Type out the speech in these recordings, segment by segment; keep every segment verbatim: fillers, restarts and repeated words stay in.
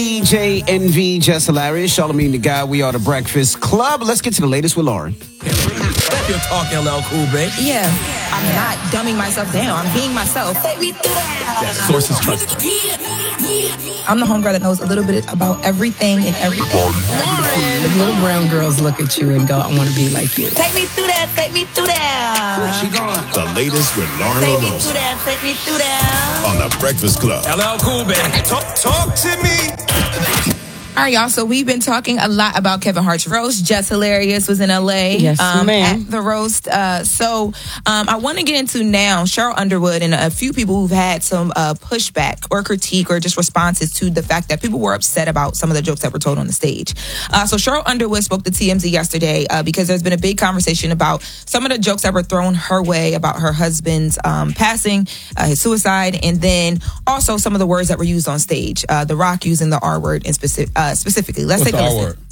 D J N V, Just Hilarious, Charlamagne the Guy. We are the Breakfast Club. Let's get to the latest with Lauren. You're talking L L Cool, babe. Yeah, I'm not dumbing myself down. I'm being myself. That source is trusted. I'm the homegirl that knows a little bit about everything and everything. Lauren. The little brown girls look at you and go, I want to be like you. Take me through that, take me through that. She gone. The latest with Lauren Take me LaRose through that, take me through that. on The Breakfast Club. L L Cool, babe. Talk, talk to me. All right, y'all. So we've been talking a lot about Kevin Hart's roast. Just Hilarious was in L A. Yes, um, ma'am. At the roast. Uh, so um, I want to get into now Cheryl Underwood and a few people who've had some uh, pushback or critique or just responses to the fact that people were upset about some of the jokes that were told on the stage. Uh, so Cheryl Underwood spoke to T M Z yesterday uh, because there's been a big conversation about some of the jokes that were thrown her way about her husband's um, passing, uh, his suicide, and then also some of the words that were used on stage. Uh, the Rock using the R word in specific. Uh, specifically, let's What's take a the R listen. word?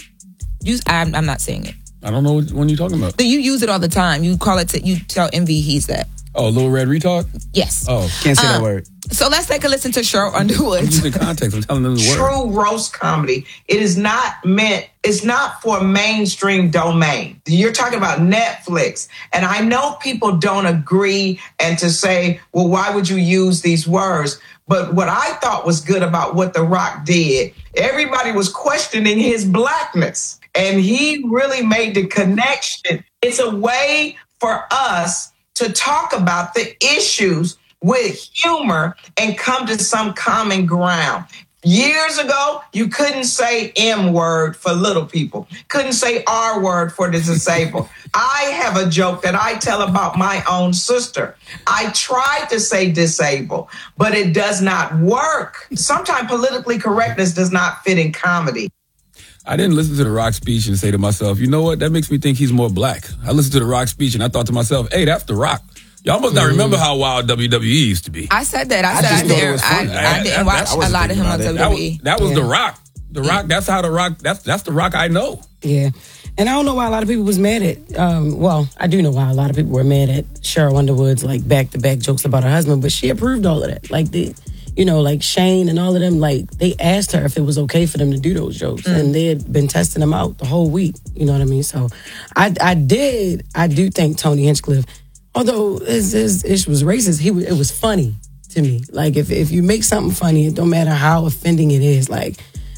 Use, I'm, I'm not saying it. I don't know what one you're talking about. So you use it all the time. You call it. To, you tell Envy he's that. Oh, Little Red Retard? Yes. Oh, Can't say Um, that word. So let's take a listen to Cheryl Underwood. I'm using context. I'm telling them the word. True roast comedy. It is not meant, it's not for mainstream domain. You're talking about Netflix. And I know people don't agree and to say, well, why would you use these words? But what I thought was good about what The Rock did, everybody was questioning his blackness. And he really made the connection. It's a way for us to talk about the issues with humor and come to some common ground. Years ago, you couldn't say M word for little people, couldn't say R word for the disabled. I have a joke that I tell about my own sister. I tried to say disabled, but it does not work. Sometimes politically correctness does not fit in comedy. I didn't listen to the Rock speech and say to myself, you know what? That makes me think he's more black. I listened to the Rock speech and I thought to myself, hey, that's The Rock. Y'all must not remember how wild W W E used to be. I said that. I, I said just I thought it did. was I, funny. I, I- didn't I- watch I a wasn't lot of him thinking on about it. That W W E. was, that was Yeah. The Rock. The Rock, that's how The Rock, that's that's the Rock I know. Yeah. And I don't know why a lot of people was mad at, um, well, I do know why a lot of people were mad at Cheryl Underwood's like back-to-back jokes about her husband, but she approved all of that. Like, the, you know, like Shane and all of them, like, they asked her if it was okay for them to do those jokes. Mm. And they had been testing them out the whole week. You know what I mean? So I, I did, I do think Tony Hinchcliffe, although his, his ish was racist, he it was funny to me. Like, if, if you make something funny, it don't matter how offending it is. Like,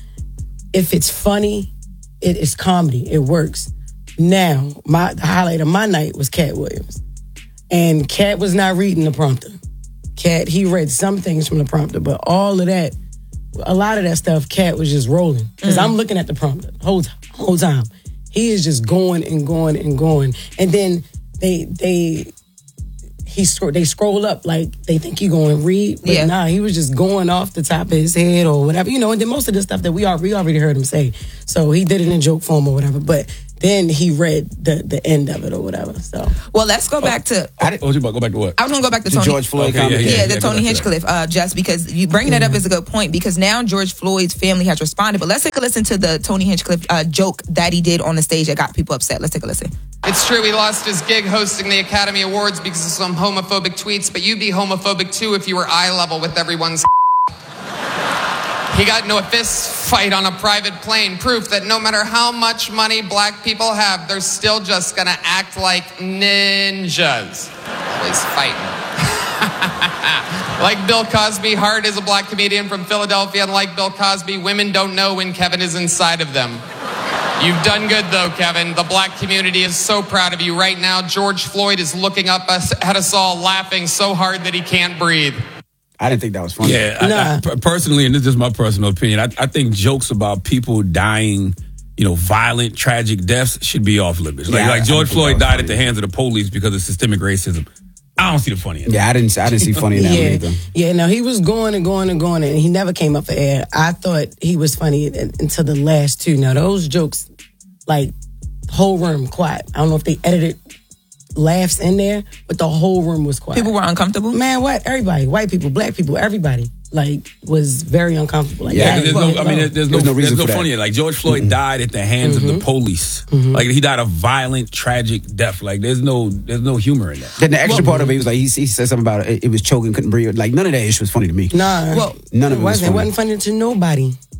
if it's funny, it is comedy. It works. Now, my the highlight of my night was Cat Williams. And Cat was not reading the prompter. Cat, he read some things from the prompter, but all of that, a lot of that stuff, Cat was just rolling. Because mm. I'm looking at the prompter the whole, whole time. He is just going and going and going. And then they, they, he they scroll up like they think he going to read, but yeah. nah, he was just going off the top of his head or whatever, you know. And then most of the stuff that we already, we already heard him say, so he did it in joke form or whatever. But then he read the the end of it or whatever. So well, let's go back to. I oh, you about to go back to what? I was going to go back to The Tony. George Floyd Okay, comment. yeah, Yeah, yeah, the yeah, Tony go back to Hinchcliffe, uh, just because you bringing that up is a good point because now George Floyd's family has responded. But let's take a listen to the Tony Hinchcliffe uh, joke that he did on the stage that got people upset. Let's take a listen. It's true he lost his gig hosting the Academy Awards because of some homophobic tweets, but you'd be homophobic too if you were eye level with everyone's. He got into a fist fight on a private plane, proof that no matter how much money black people have, they're still just gonna act like ninjas. Always fighting. Like Bill Cosby, Hart is a black comedian from Philadelphia, and like Bill Cosby, women don't know when Kevin is inside of them. You've done good, though, Kevin. The black community is so proud of you right now. George Floyd is looking up us, at us all, laughing so hard that he can't breathe. I didn't think that was funny. Yeah, I, Nah. I, per- personally, and this is just my personal opinion, I, I think jokes about people dying, you know, violent, tragic deaths should be off limits. Like, Yeah, like I- I George think that Floyd was died funny. at the hands of the police because of systemic racism. I don't see the funny in it. Yeah, I didn't. I didn't see funny in that one yeah, either. yeah. No, he was going and going and going, and he never came up for air. I thought he was funny until the last two. Now those jokes, like whole room quiet. I don't know if they edited laughs in there, but the whole room was quiet. People were uncomfortable. Man, what? Everybody, white people, black people, everybody, like was very uncomfortable. Like, Yeah, that there's was no. I mean, there's, there's no. There's no reason there's for no that. funny. Like George Floyd died at the hands of the police. Like he died a violent, tragic death. Like there's no. There's no humor in that. Then the extra part of it was like he, he said something about it, it was choking, couldn't breathe. Like none of that ish was funny to me. nah, Well, None of it was wasn't. It funny. wasn't funny to nobody.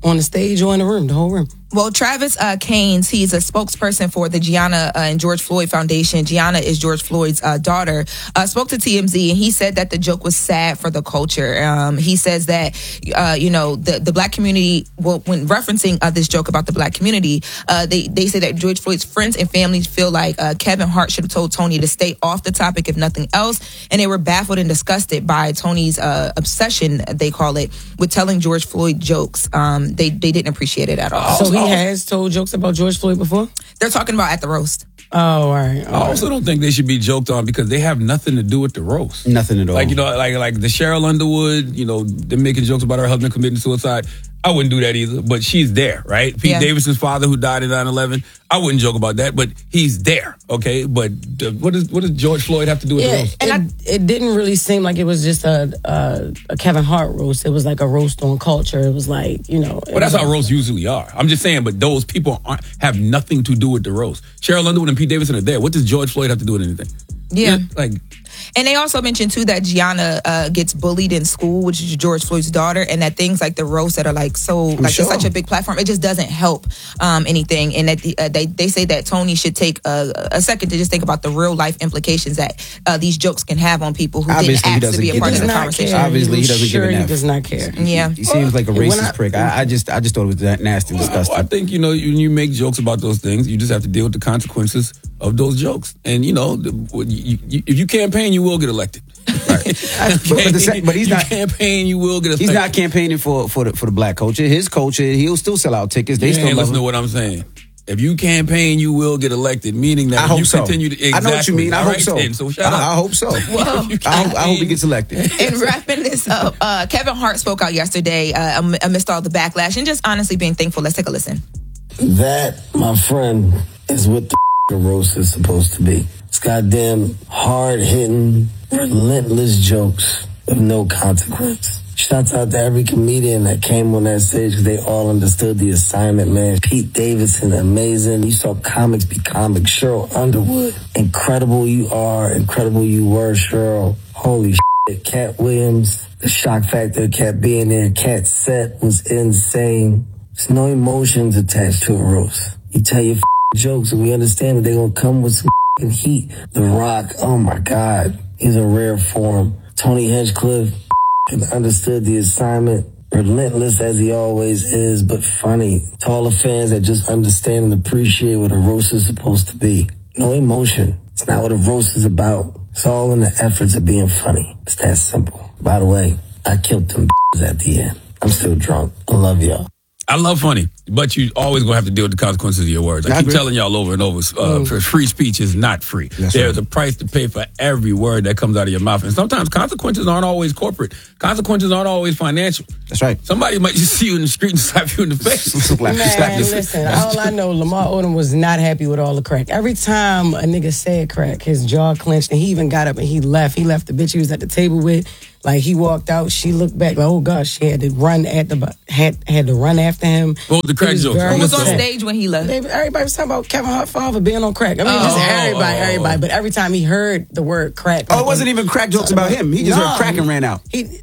on the stage or in the room, the whole room. Well, Travis uh, Keynes, he's a spokesperson for the Gianna uh, and George Floyd Foundation. Gianna is George Floyd's uh, daughter. Uh, spoke to T M Z, and he said that the joke was sad for the culture. Um, he says that, uh, you know, the, the black community, well, when referencing uh, this joke about the black community, uh, they, they say that George Floyd's friends and family feel like uh, Kevin Hart should have told Tony to stay off the topic, if nothing else. And they were baffled and disgusted by Tony's uh, obsession, they call it, with telling George Floyd jokes. Um, they, they didn't appreciate it at all. So he has told jokes about George Floyd before? They're talking about at the roast. Oh, all right. All I also don't think they should be joked on because they have nothing to do with the roast. Nothing at all. Like, you know, like like the Cheryl Underwood, you know, them making jokes about her husband committing suicide. I wouldn't do that either, but she's there, right? Pete Yeah. Davidson's father who died in nine eleven. I wouldn't joke about that, but he's there, okay? But uh, what does what does George Floyd have to do with the Yeah, roast? and it, it didn't really seem like it was just a, a a Kevin Hart roast. It was like a roast on culture. It was like, you know. Well, that's how roasts usually are. I'm just saying, but those people aren't, have nothing to do with the roast. Cheryl Underwood and Pete Davidson are there. What does George Floyd have to do with anything? Yeah. Like, And they also mentioned, too, that Gianna uh, gets bullied in school, which is George Floyd's daughter, and that things like the roast that are like so, like sure. it's such a big platform, it just doesn't help um, anything. And that the, uh, they, they say that Tony should take a, a second to just think about the real life implications that uh, these jokes can have on people who Obviously, he didn't ask to doesn't be a get part that. of the Does not conversation. care. Obviously, he I'm doesn't give sure an he F. does not care. Yeah. He seems like a When racist I- prick. I, I just I just thought it was that nasty and disgusting. I think, you know, when you make jokes about those things, you just have to deal with the consequences of those jokes. And, you know, the, you, you, if you campaign, you will get elected. Right. but, but, the sec- but he's you not campaign, you will get elected. he's not campaigning for for the for the black culture. His culture, he'll still sell out tickets. They You still ain't love listen to him. what I'm saying. If you campaign, you will get elected, meaning that I if hope you so. continue to exactly. I know what you mean. I All hope right, so. then, so shut I, up. I hope so. Well, You I hope, I hope he campaign. gets elected. And wrapping this up, uh, Kevin Hart spoke out yesterday uh, am- amidst all the backlash and just honestly being thankful. Let's take a listen. That, my friend, is what the roast is supposed to be. It's goddamn hard-hitting, relentless jokes with no consequence. Shouts out to every comedian that came on that stage because they all understood the assignment, man. Pete Davidson, amazing. You saw comics be comics. Cheryl Underwood, incredible you are, incredible you were, Cheryl. Holy shit. Cat Williams, the shock factor of Cat being there. Cat's set was insane. There's no emotions attached to a roast. You tell your jokes and we understand that they're going to come with some heat. The Rock, oh my God, he's in rare form. Tony Hinchcliffe understood the assignment. Relentless as he always is, but funny. To all the fans that just understand and appreciate what a roast is supposed to be. No emotion. It's not what a roast is about. It's all in the efforts of being funny. It's that simple. By the way, I killed them at the end. I'm still drunk. I love y'all. I love funny, but you always gonna have to deal with the consequences of your words. I I keep agree. telling y'all over and over, uh, for free speech is not free. That's There's right. a price to pay for every word that comes out of your mouth, and sometimes consequences aren't always corporate. Consequences aren't always financial. That's right. Somebody might just see you in the street and slap you in the face. Slap- Man, slap your- listen, all I know, Lamar Odom was not happy with all the crack. Every time a nigga said crack, his jaw clenched and he even got up and he left. He left the bitch he was at the table with. Like, he walked out, she looked back, like, oh gosh, she had to run at the, had, had to run after him. What was the crack He was jokes? very Who was on upset. stage when he left? They- Everybody was talking about Kevin Hart father being on crack. I mean, just Oh, everybody, oh, everybody. But every time he heard the word crack. Oh, it wasn't even crack jokes about him. He just No. heard crack and ran out. He,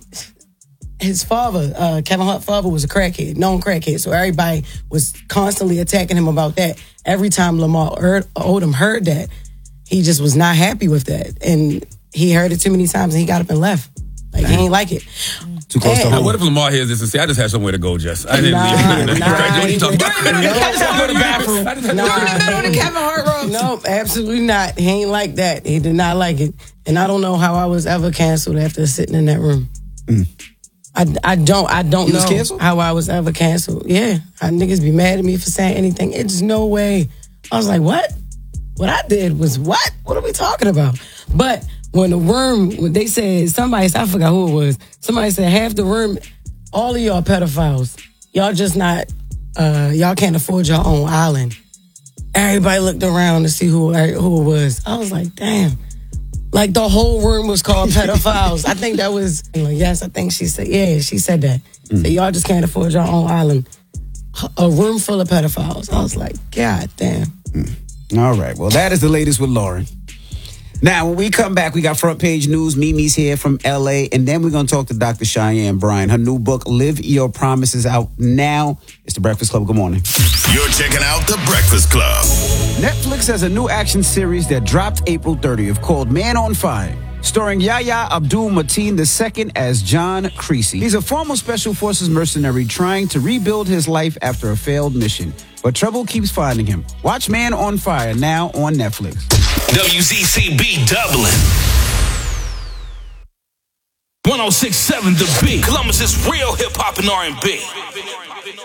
his father, uh, Kevin Hart's father, was a crackhead, known crackhead. So everybody was constantly attacking him about that. Every time Lamar heard, Odom heard that, he just was not happy with that. And he heard it too many times and he got up and left. Like, he ain't like it. Too close to Damn. Now, home. what if Lamar hears this and say, I just had somewhere to go, Jess. I didn't Nah, leave. nah, Crack, what you talking about? During the middle of the I just had to go to the bathroom. I just had to Nah. go to the During the middle of the Kevin Hart roast. No, absolutely not. He ain't like that. He did not like it. And I don't know how I was ever canceled after sitting in that room. I, I don't I don't You know was canceled? how I was ever canceled. Yeah. How niggas be mad at me for saying anything. It's no way. I was like, what? What I did was what? What are we talking about? But when the room, when they said, somebody said, I forgot who it was. Somebody said half the room, all of y'all pedophiles. Y'all just not, uh, y'all can't afford your own island. Everybody looked around to see who who it was. I was like, damn. Like, the whole room was called pedophiles. I think that was, like, yes, I think she said, yeah, she said that. Mm. So y'all just can't afford your own island. A room full of pedophiles. I was like, God damn. All right. Well, that is the latest with Lauren. Now, when we come back, we got front page news. Mimi's here from L A, and then we're going to talk to Doctor Cheyenne Bryan. Her new book, Live Your Promises, out now. It's The Breakfast Club. Good morning. You're checking out The Breakfast Club. Netflix has a new action series that dropped April thirtieth called Man on Fire, starring Yahya Abdul-Mateen the second as John Creasy. He's a former Special Forces mercenary trying to rebuild his life after a failed mission, but trouble keeps finding him. Watch Man on Fire now on Netflix. W Z C B Dublin. one oh six point seven The Beat. Columbus is real hip-hop and R and B.